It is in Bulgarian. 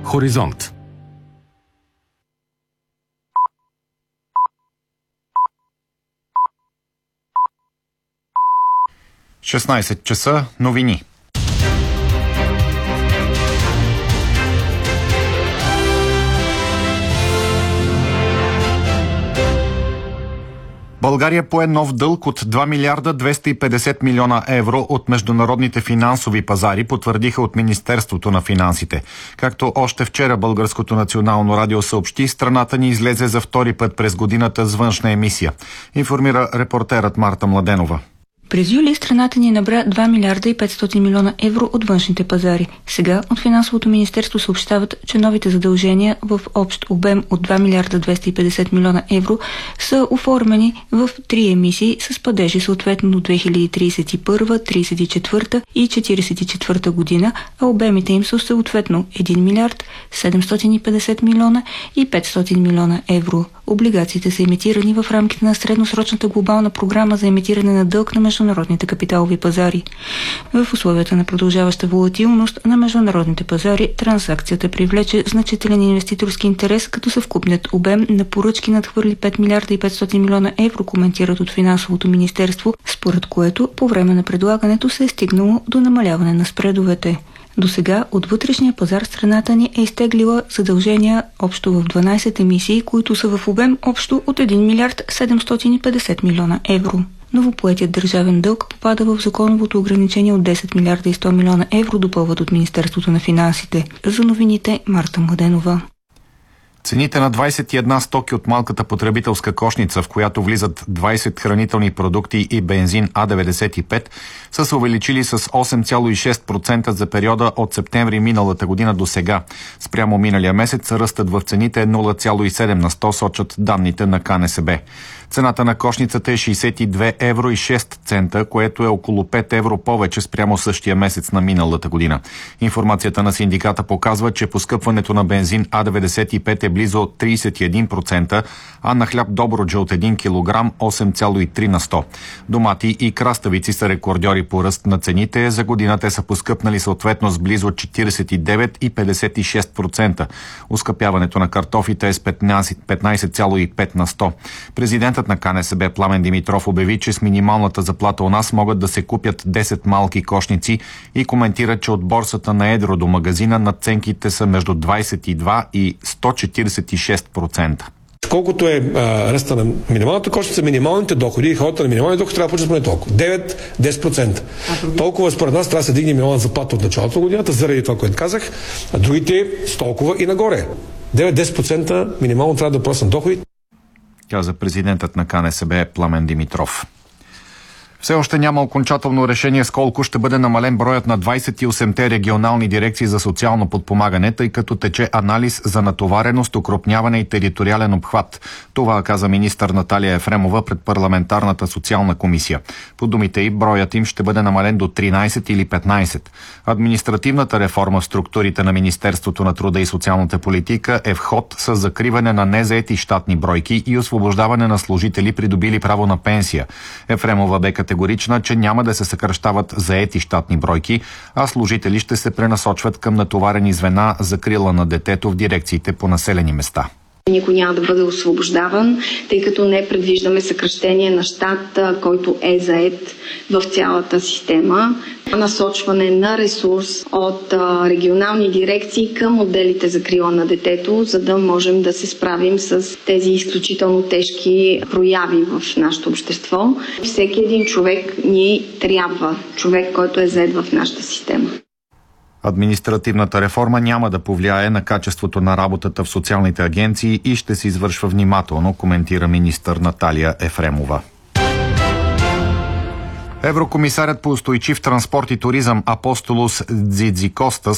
Хоризонт. часа новини. България пое нов дълг от 2 милиарда 250 милиона евро от международните финансови пазари, потвърдиха от Министерството на финансите. Както още вчера Българското национално радио съобщи, страната ни излезе за втори път през годината с външна емисия. Информира репортерът Марта Младенова. През юли страната ни набра 2 милиарда и 500 милиона евро от външните пазари. Сега от Финансовото министерство съобщават, че новите задължения в общ обем от 2 милиарда 250 милиона евро са оформени в 3 емисии с падежи съответно до 2031, 34 и 44 година, а обемите им са съответно 1 милиард 750 милиона и 500 милиона евро. Облигациите са емитирани в рамките на средносрочната глобална програма за емитиране на дълг на международните капиталови пазари. В условията на продължаваща волатилност на международните пазари, транзакцията привлече значителен инвеститорски интерес, като съвкупният обем на поръчки надхвърли 5 милиарда и 500 милиона евро, коментират от Финансовото министерство, според което по време на предлагането се е стигнало до намаляване на спредовете. До сега от вътрешния пазар страната ни е изтеглила задължения общо в 12 емисии, които са в обем общо от 1 милиард 750 милиона евро. Новопоетият държавен дълг попада в законовото ограничение от 10 милиарда и 100 милиона евро, допълват от Министерството на финансите. За новините Марта Младенова. Цените на 21 стоки от малката потребителска кошница, в която влизат 20 хранителни продукти и бензин А95, са се увеличили с 8,6% за периода от септември миналата година до сега. Спрямо миналия месец ръстът в цените е 0,7 на 100, сочат данните на КНСБ. Цената на кошницата е 62 евро и 6 цента, което е около 5 евро повече спрямо същия месец на миналата година. Информацията на синдиката показва, че поскъпването на бензин А95 е близо 31%, а на хляб Добруджа от 1 кг 8,3 на 100. Домати и краставици са рекордьори по ръст на цените. За годината са поскъпнали съответно с близо 49 и 56%. Оскъпяването на картофите е с 15,5 на 100. Президентът на КНСБ Пламен Димитров обяви, че с минималната заплата у нас могат да се купят 10 малки кошници и коментира, че от борсата на едро до магазина надценките са между 22 и 146%. Колкото е ръста на минималната кошница, минималните доходи и хората на минималните доходи трябва да получат поне толкова. 9-10%. Толкова според нас трябва да се дигне минимална заплата от началото на годината, заради това, което казах, а другите с толкова и нагоре. 9-10% минимално трябва да просна доходи. Каза президентът на КНСБ Пламен Димитров. Все още няма окончателно решение с колко ще бъде намален броят на 28-те регионални дирекции за социално подпомагане, тъй като тече анализ за натовареност, укрупняване и териториален обхват. Това каза министър Наталия Ефремова пред парламентарната социална комисия. По думите й, броят им ще бъде намален до 13 или 15. Административната реформа в структурите на Министерството на труда и социалната политика е в ход с закриване на незаети щатни бройки и освобождаване на служители, придобили право на пенсия. Ефремова бе категорична, че няма да се съкращават заети щатни бройки, а служители ще се пренасочват към натоварени звена за закрила на детето в дирекциите по населени места. Никой няма да бъде освобождаван, тъй като не предвиждаме съкращение на щат, който е зает в цялата система. Насочване на ресурс от регионални дирекции към отделите за закрила на детето, за да можем да се справим с тези изключително тежки прояви в нашето общество. Всеки един човек ни трябва, човек, който е зает в нашата система. Административната реформа няма да повлияе на качеството на работата в социалните агенции и ще се извършва внимателно, коментира министър Наталия Ефремова. Еврокомисарят по устойчив транспорт и туризъм Апостолос Дзидзикостас